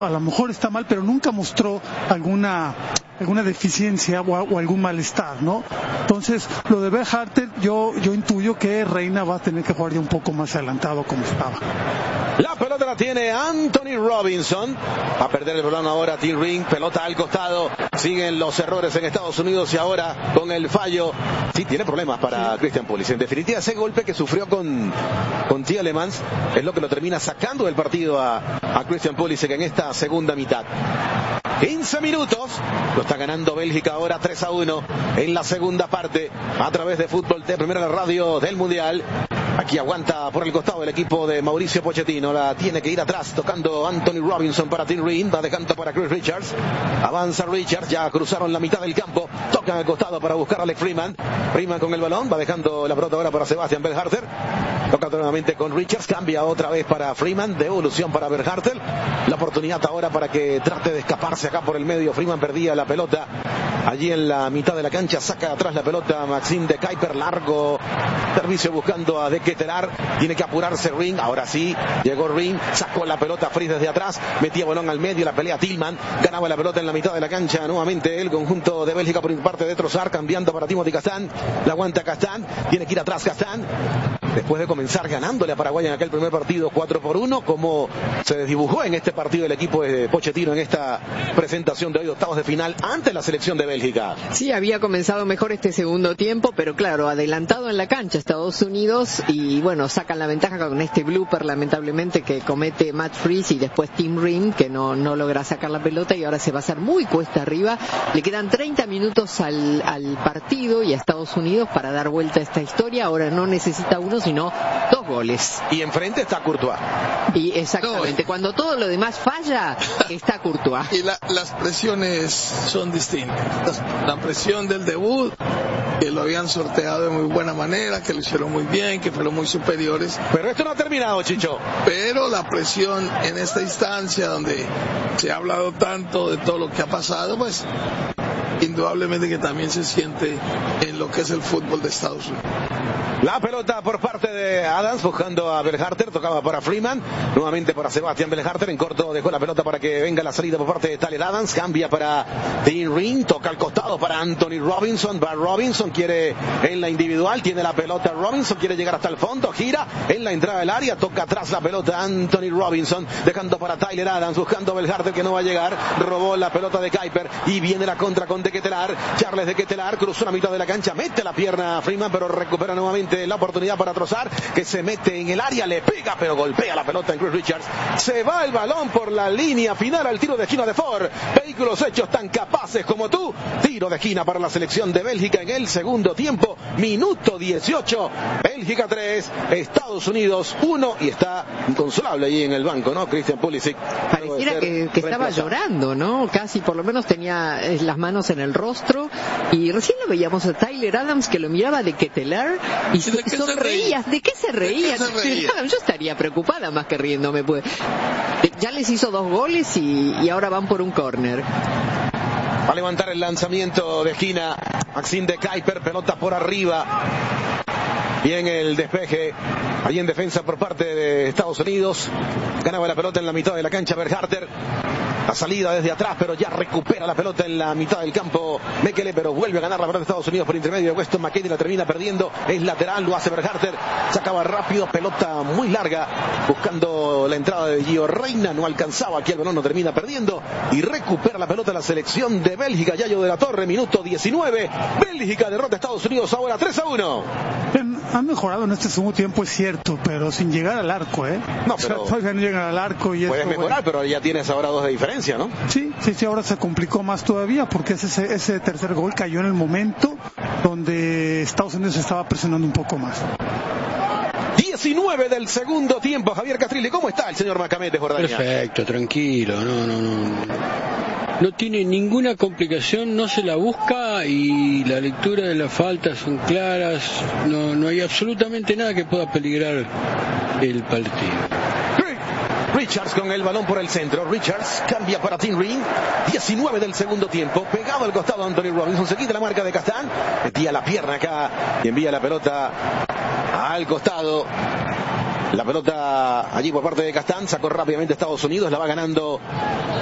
A lo mejor está mal, pero nunca mostró alguna deficiencia o algún malestar, ¿no? Entonces, lo de Berhalter, yo intuyo que Reina va a tener que jugar ya un poco más adelantado como estaba. La pelota la tiene Anthony Robinson. Va a perder el balón ahora Tim Ring. Pelota al costado. Siguen los errores en Estados Unidos y ahora con el fallo. Sí, tiene problemas para Christian Pulisic. En definitiva, ese golpe que sufrió con Tielemans es lo que lo termina sacando del partido a Christian Pulisic en esta segunda mitad. 15 minutos, lo está ganando Bélgica ahora 3-1 en la segunda parte a través de Fútbol T, primera radio del Mundial. Aquí aguanta por el costado el equipo de Mauricio Pochettino, la tiene que ir atrás tocando Anthony Robinson para Tim Ring, va dejando para Chris Richards, avanza Richards, ya cruzaron la mitad del campo, tocan al costado para buscar a Alex Freeman con el balón, va dejando la pelota ahora para Sebastian Berhalter, toca nuevamente con Richards, cambia otra vez para Freeman, devolución para Berhalter, la oportunidad ahora para que trate de escaparse acá por el medio. Freeman perdía la pelota allí en la mitad de la cancha, saca atrás la pelota Maxime de Kuyper, largo servicio buscando a De Ketelaere, tiene que apurarse Ring, ahora sí, llegó Ring, sacó la pelota Fries desde atrás, metía balón al medio, la pelea Tillman, ganaba la pelota en la mitad de la cancha, nuevamente el conjunto de Bélgica por parte de Trossard, cambiando para Timothy Castagne, la aguanta Castagne, tiene que ir atrás Castagne, después de comenzar ganándole a Paraguay en aquel primer partido 4-1, como se desdibujó en este partido el equipo de Pochettino en esta presentación de hoy, octavos de final ante la selección de Bélgica. Sí, había comenzado mejor este segundo tiempo, pero claro, adelantado en la cancha Estados Unidos y bueno, sacan la ventaja con este blooper lamentablemente que comete Matt Fries y después Tim Ring, que no logra sacar la pelota y ahora se va a hacer muy cuesta arriba. Le quedan 30 minutos al partido y a Estados Unidos para dar vuelta a esta historia. Ahora no necesita uno, sino 2 goles. Y enfrente está Courtois. Y exactamente, cuando todo lo demás falla, está Courtois. Y las presiones son distintas. La presión del debut, que lo habían sorteado de muy buena manera, que lo hicieron muy bien, que fueron muy superiores. Pero esto no ha terminado, Chicho. Pero la presión en esta instancia, donde se ha hablado tanto de todo lo que ha pasado, pues indudablemente que también se siente en lo que es el fútbol de Estados Unidos. La pelota por parte de Adams buscando a Berhalter, tocaba para Freeman, nuevamente para Sebastian Berhalter, en corto dejó la pelota para que venga la salida por parte de Tyler Adams, cambia para Tim Ring, toca al costado para Anthony Robinson, va Robinson, quiere en la individual, tiene la pelota Robinson, quiere llegar hasta el fondo, gira en la entrada del área, toca atrás la pelota Anthony Robinson, dejando para Tyler Adams, buscando a Berhalter que no va a llegar, robó la pelota de Kuyper y viene la contra con De Ketelaere, Charles De Ketelaere cruzó la mitad de la cancha, mete la pierna a Freeman, pero recupera nuevamente la oportunidad para Trossard, que se mete en el área, le pega, pero golpea la pelota en Chris Richards. Se va el balón por la línea final al tiro de esquina de Ford. Vehículos hechos tan capaces como tú. Tiro de esquina para la selección de Bélgica en el segundo tiempo. Minuto 18. Bélgica 3, Estados Unidos 1. Y está inconsolable ahí en el banco, ¿no? Christian Pulisic. Pareciera que estaba llorando, ¿no? Casi, por lo menos tenía las manos en el rostro. Y recién lo veíamos a Tyler Adams, que lo miraba De Ketelaere y sonreía. ¿De qué se reía? Yo estaría preocupada más que riéndome. Pues. Ya les hizo 2 goles y ahora van por un córner. Va a levantar el lanzamiento de esquina Maxime de Kuyper, pelota por arriba. Bien el despeje ahí en defensa por parte de Estados Unidos. Ganaba la pelota en la mitad de la cancha Berhalter. La salida desde atrás, pero ya recupera la pelota en la mitad del campo Mekele, pero vuelve a ganar la pelota de Estados Unidos por intermedio de Weston McKennie, la termina perdiendo, es lateral, lo hace Berhalter, sacaba rápido, pelota muy larga, buscando la entrada de Gio Reina, no alcanzaba, aquí el balón lo termina perdiendo, y recupera la pelota la selección de Bélgica, Yayo de la Torre, minuto 19, Bélgica derrota a Estados Unidos ahora 3-1. Han mejorado en este segundo tiempo, es cierto, pero sin llegar al arco, ¿eh? No, pero todavía no llegan al arco y puedes mejorar, pero ya tienes ahora 2 de diferencia, ¿no? Sí, ahora se complicó más todavía porque ese tercer gol cayó en el momento donde Estados Unidos estaba presionando un poco más. 19 del segundo tiempo, Javier Castrilli, ¿cómo está el señor Macamete, Jordania? Perfecto, tranquilo, no tiene ninguna complicación, no se la busca y la lectura de las faltas son claras, no hay absolutamente nada que pueda peligrar el partido. Richards con el balón por el centro. Richards cambia para Tim Ring. 19 del segundo tiempo. Pegado al costado Anthony Robinson. Se quita la marca de Castagne. Metía la pierna acá y envía la pelota al costado. La pelota allí por parte de Castán, sacó rápidamente Estados Unidos, la va ganando